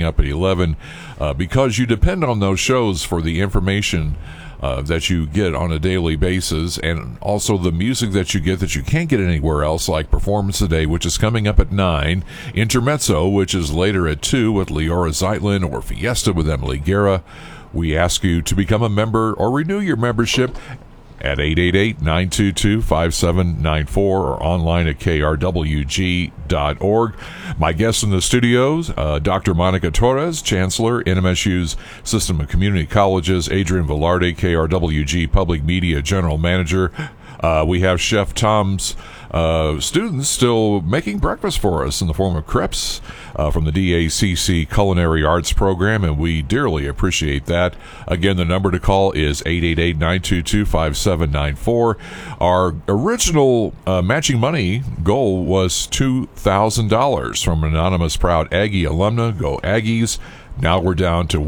up at 11 because you depend on those shows for the information that you get on a daily basis, and also the music that you get that you can't get anywhere else, like Performance Today, which is coming up at 9, Intermezzo, which is later at 2 with Leora Zeitlin, or Fiesta with Emily Guerra. We ask you to become a member or renew your membership at 888-922-5794 or online at krwg.org. My guests in the studios, Dr. Monica Torres, Chancellor, NMSU's System of Community Colleges, Adrian Velarde, KRWG Public Media General Manager. We have Chef Tom's students still making breakfast for us in the form of crepes from the DACC Culinary Arts Program, and we dearly appreciate that. Again, the number to call is 888-922-5794. Our original matching money goal was $2,000 from an anonymous Proud Aggie alumna. Go Aggies. Now we're down to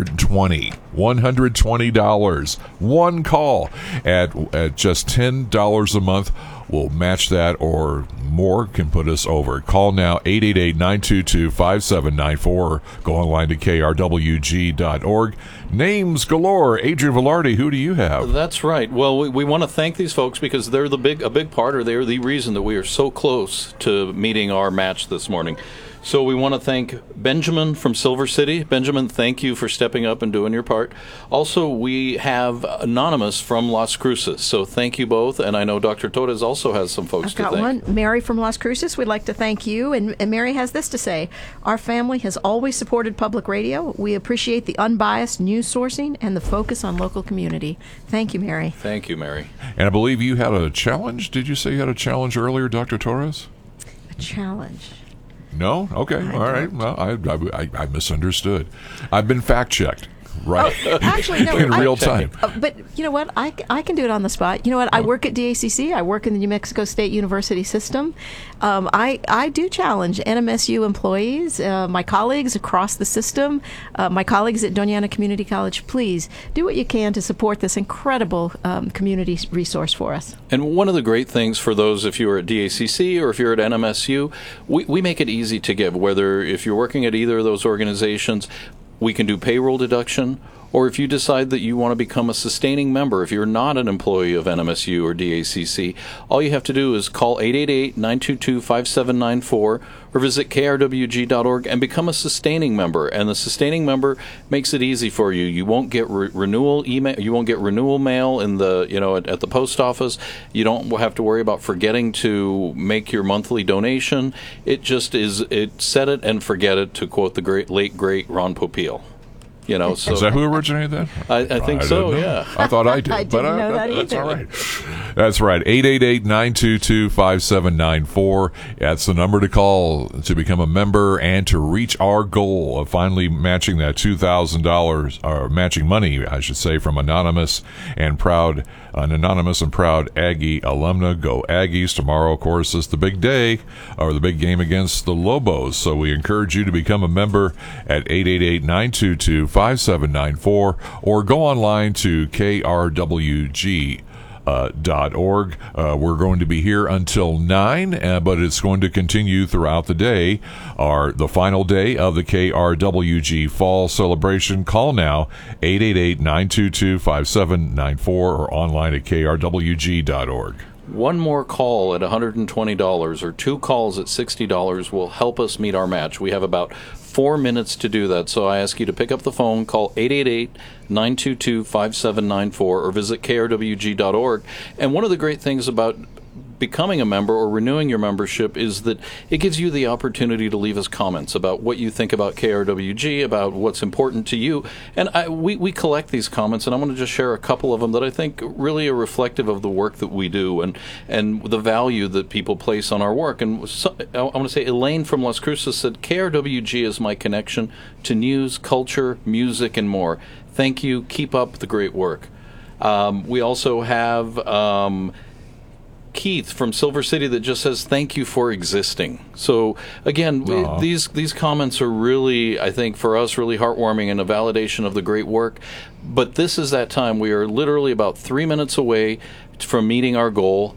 $120. One call at just $10 a month will match that, or more can put us over. Call now, 888-922-5794, or go online to krwg.org. Names galore. Adrian Velarde, who do you have? That's right. Well, we want to thank these folks because they're a big part, or they're the reason that we are so close to meeting our match this morning. So we want to thank Benjamin from Silver City. Benjamin, thank you for stepping up and doing your part. Also, we have Anonymous from Las Cruces. So thank you both. And I know Dr. Torres also has some folks to thank. I've got one. Mary from Las Cruces, we'd like to thank you. And Mary has this to say: our family has always supported public radio. We appreciate the unbiased news sourcing and the focus on local community. Thank you, Mary. Thank you, Mary. And I believe you had a challenge. Did you say you had a challenge earlier, Dr. Torres? A challenge. No? Okay. All right. Well, I misunderstood. I've been fact-checked. Right. Oh, actually, no. In real time. But you know what? I can do it on the spot. You know what? I work at DACC. I work in the New Mexico State University system. I do challenge NMSU employees, my colleagues across the system, my colleagues at Doña Ana Community College. Please do what you can to support this incredible community resource for us. And one of the great things for those, if you're at DACC or if you're at NMSU, we make it easy to give, whether if you're working at either of those organizations. We can do payroll deduction, or if you decide that you want to become a sustaining member, if you're not an employee of NMSU or DACC, all you have to do is call 888-922-5794 or visit krwg.org and become a sustaining member. And the sustaining member makes it easy for you. You won't get renewal email. You won't get renewal mail in the at the post office. You don't have to worry about forgetting to make your monthly donation. It just is. It set it and forget it, to quote the late great Ron Popeil. So is that who originated that? I think so, yeah. I thought I did. I didn't know that that's either. all right. That's right. 888-922-5794. That's the number to call to become a member and to reach our goal of finally matching that $2,000, or matching money, I should say, from an anonymous and proud Aggie alumna. Go Aggies. Tomorrow, of course, is the big day, or the big game against the Lobos. So we encourage you to become a member at 888-922-5794, or go online to krwg.org. We're going to be here until 9, but it's going to continue throughout the day. The final day of the KRWG Fall Celebration. Call now, 888-922-5794, or online at krwg.org. One more call at $120 or two calls at $60 will help us meet our match. We have about 4 minutes to do that, so I ask you to pick up the phone, call 888-922-5794, or visit krwg.org. And one of the great things about becoming a member or renewing your membership is that it gives you the opportunity to leave us comments about what you think about KRWG, about what's important to you. And we collect these comments, and I want to just share a couple of them that I think really are reflective of the work that we do and the value that people place on our work. And so, I want to say Elaine from Las Cruces said, KRWG is my connection to news, culture, music, and more. Thank you. Keep up the great work. We also have Keith from Silver City that just says thank you for existing. So again, these comments are really, I think, for us, really heartwarming and a validation of the great work. But this is that time. We are literally about 3 minutes away from meeting our goal.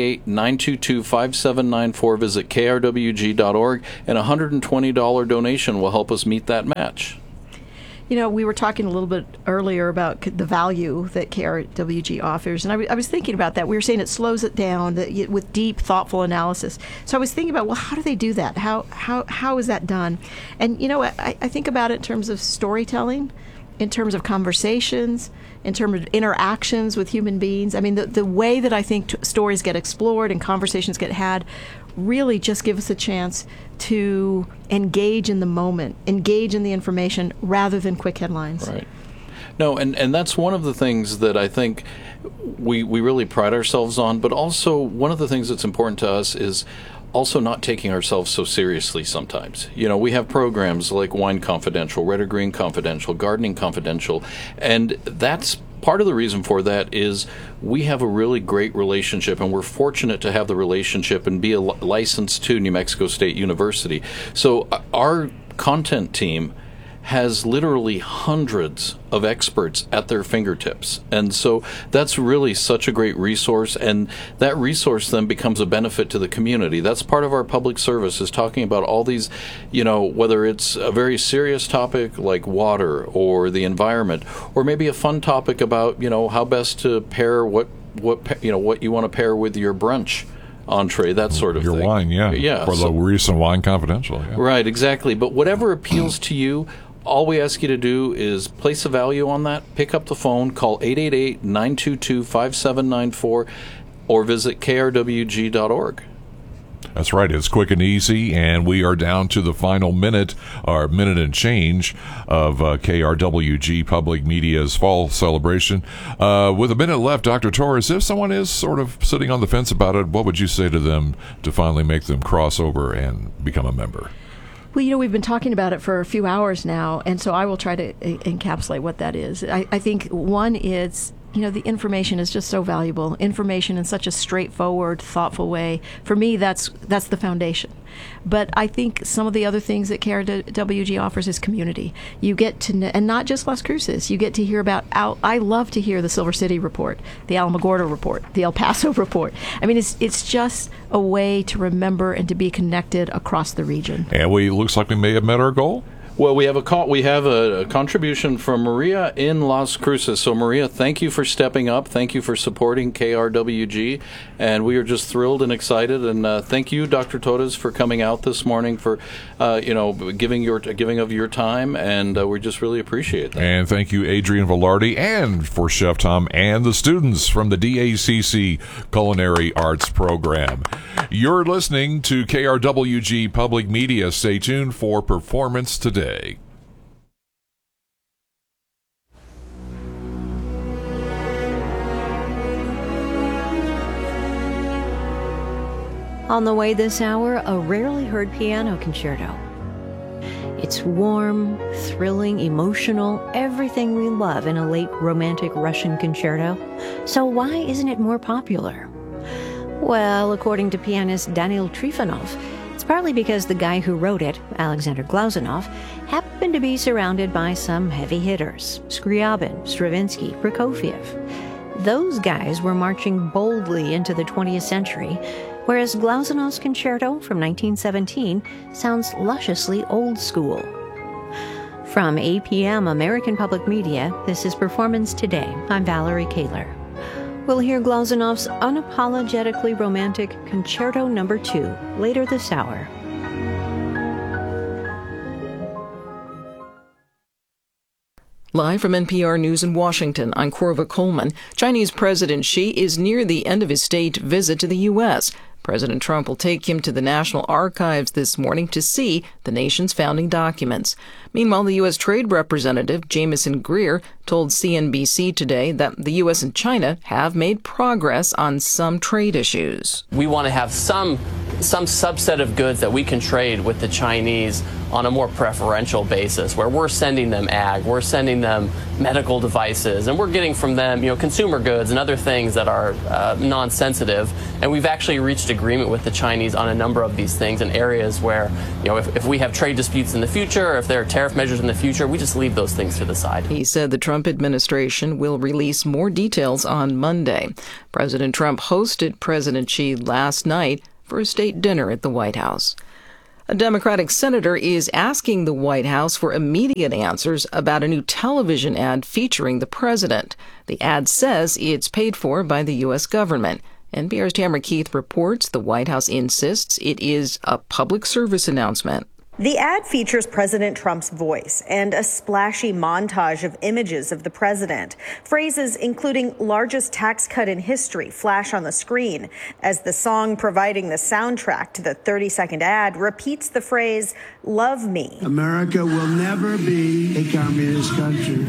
888-922-5794. Visit krwg.org, and a $120 donation will help us meet that match. You know, we were talking a little bit earlier about the value that KRWG offers, and I was thinking about that. We were saying it slows it down with deep, thoughtful analysis. So I was thinking about, well, how do they do that? How is that done? And, you know, I think about it in terms of storytelling, in terms of conversations, in terms of interactions with human beings. I mean, the way that I think stories get explored and conversations get had really just give us a chance to engage in the moment, engage in the information rather than quick headlines. Right. No, and that's one of the things that I think we really pride ourselves on, but also one of the things that's important to us is also not taking ourselves so seriously sometimes. You know, we have programs like Wine Confidential, Red or Green Confidential, Gardening Confidential, and that's part of the reason for that is we have a really great relationship, and we're fortunate to have the relationship and be licensed to New Mexico State University. So our content team has literally hundreds of experts at their fingertips. And so that's really such a great resource, and that resource then becomes a benefit to the community. That's part of our public service, is talking about all these, you know, whether it's a very serious topic like water or the environment, or maybe a fun topic about, you know, how best to pair what you want to pair with your brunch entree, that sort of thing. Your wine, yeah. For the recent Wine Confidential. Yeah. Right, exactly. But whatever appeals to you, all we ask you to do is place a value on that, pick up the phone, call 888-922-5794, or visit krwg.org. That's right. It's quick and easy, and we are down to the final minute, or minute and change, of KRWG Public Media's fall celebration. With a minute left, Dr. Torres, if someone is sort of sitting on the fence about it, what would you say to them to finally make them cross over and become a member? Well, you know, we've been talking about it for a few hours now, and so I will try to encapsulate what that is. I think one is, you know, the information is just so valuable. Information in such a straightforward, thoughtful way. For me, that's the foundation. But I think some of the other things that KRWG offers is community. You get to, and not just Las Cruces, you get to hear about, I love to hear the Silver City report, the Alamogordo report, the El Paso report. I mean, it's just a way to remember and to be connected across the region. And looks like we may have met our goal. Well, we have a contribution from Maria in Las Cruces. So, Maria, thank you for stepping up. Thank you for supporting KRWG, and we are just thrilled and excited. And thank you, Dr. Torres, for coming out this morning, for giving of your time, and we just really appreciate that. And thank you, Adrian Velarde, and for Chef Tom and the students from the DACC Culinary Arts Program. You're listening to KRWG Public Media. Stay tuned for Performance Today. On the way this hour, a rarely heard piano concerto. It's warm, thrilling, emotional, everything we love in a late romantic Russian concerto. So why isn't it more popular? Well, according to pianist Daniil Trifonov, it's partly because the guy who wrote it, Alexander Glazunov, happened to be surrounded by some heavy hitters: Scriabin, Stravinsky, Prokofiev. Those guys were marching boldly into the 20th century, whereas Glazunov's concerto from 1917 sounds lusciously old school. From APM American Public Media, this is Performance Today. I'm Valerie Kaler. We'll hear Glazunov's unapologetically romantic Concerto No. 2 later this hour. Live from NPR News in Washington, I'm Corva Coleman. Chinese President Xi is near the end of his state visit to the U.S. President Trump will take him to the National Archives this morning to see the nation's founding documents. Meanwhile, the U.S. Trade Representative Jamieson Greer told CNBC today that the U.S. and China have made progress on some trade issues. We want to have some some subset of goods that we can trade with the Chinese on a more preferential basis, where we're sending them ag, we're sending them medical devices, and we're getting from them, consumer goods and other things that are non-sensitive. And we've actually reached agreement with the Chinese on a number of these things in areas where, if we have trade disputes in the future, or if there are tariff measures in the future, we just leave those things to the side. He said the Trump administration will release more details on Monday. President Trump hosted President Xi last night for a state dinner at the White House. A Democratic senator is asking the White House for immediate answers about a new television ad featuring the president. The ad says it's paid for by the U.S. government. NPR's Tamara Keith reports the White House insists it is a public service announcement. The ad features President Trump's voice and a splashy montage of images of the president. Phrases including largest tax cut in history flash on the screen as the song providing the soundtrack to the 30-second ad repeats the phrase, "Love me." America will never be a communist country.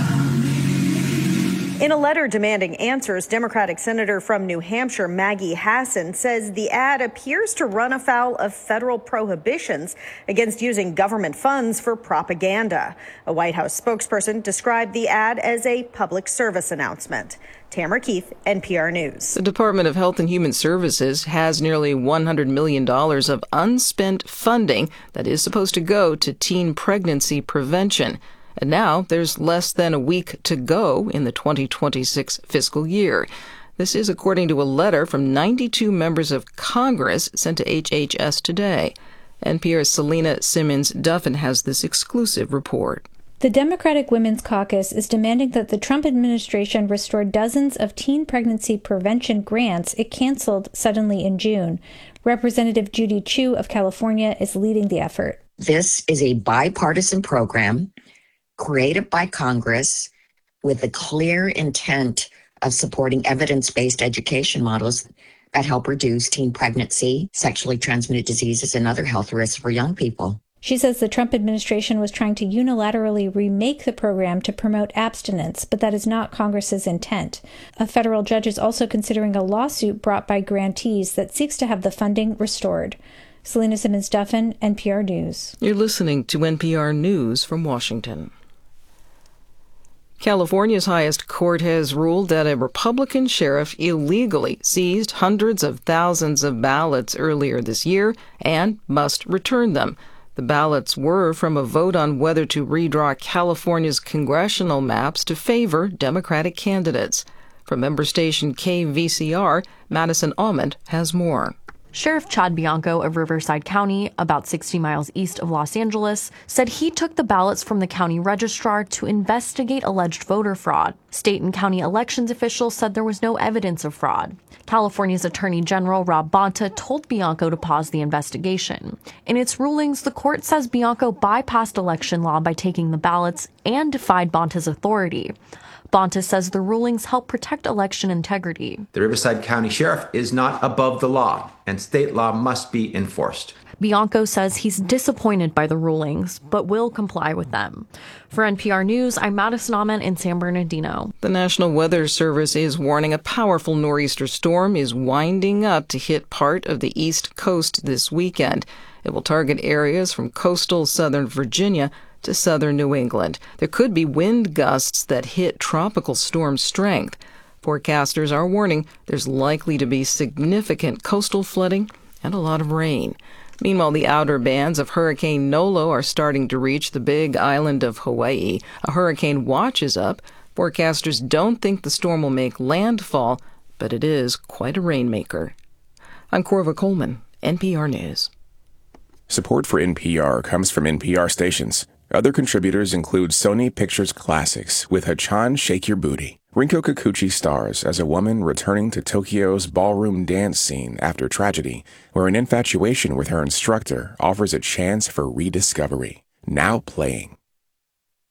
In a letter demanding answers, Democratic Senator from New Hampshire Maggie Hassan says the ad appears to run afoul of federal prohibitions against using government funds for propaganda. A White House spokesperson described the ad as a public service announcement. Tamara Keith, NPR News. The Department of Health and Human Services has nearly $100 million of unspent funding that is supposed to go to teen pregnancy prevention. And now there's less than a week to go in the 2026 fiscal year. This is according to a letter from 92 members of Congress sent to HHS today. NPR's Selena Simmons-Duffin has this exclusive report. The Democratic Women's Caucus is demanding that the Trump administration restore dozens of teen pregnancy prevention grants it canceled suddenly in June. Representative Judy Chu of California is leading the effort. This is a bipartisan program created by Congress with the clear intent of supporting evidence-based education models that help reduce teen pregnancy, sexually transmitted diseases, and other health risks for young people. She says the Trump administration was trying to unilaterally remake the program to promote abstinence, but that is not Congress's intent. A federal judge is also considering a lawsuit brought by grantees that seeks to have the funding restored. Selena Simmons-Duffin, NPR News. You're listening to NPR News from Washington. California's highest court has ruled that a Republican sheriff illegally seized hundreds of thousands of ballots earlier this year and must return them. The ballots were from a vote on whether to redraw California's congressional maps to favor Democratic candidates. From member station KVCR, Madison Almond has more. Sheriff Chad Bianco of Riverside County, about 60 miles east of Los Angeles, said he took the ballots from the county registrar to investigate alleged voter fraud. State and county elections officials said there was no evidence of fraud. California's Attorney General Rob Bonta told Bianco to pause the investigation. In its rulings, the court says Bianco bypassed election law by taking the ballots and defied Bonta's authority. Bonta says the rulings help protect election integrity. The Riverside County Sheriff is not above the law, and state law must be enforced. Bianco says he's disappointed by the rulings, but will comply with them. For NPR News, I'm Madison Almond in San Bernardino. The National Weather Service is warning a powerful nor'easter storm is winding up to hit part of the East Coast this weekend. It will target areas from coastal southern Virginia to southern New England. There could be wind gusts that hit tropical storm strength. Forecasters are warning there's likely to be significant coastal flooding and a lot of rain. Meanwhile, the outer bands of Hurricane Nolo are starting to reach the big island of Hawaii. A hurricane watch is up. Forecasters don't think the storm will make landfall, but it is quite a rainmaker. I'm Corva Coleman, NPR News. Support for NPR comes from NPR stations. Other contributors include Sony Pictures Classics with Hachan Shake Your Booty. Rinko Kikuchi stars as a woman returning to Tokyo's ballroom dance scene after tragedy, where an infatuation with her instructor offers a chance for rediscovery. Now playing.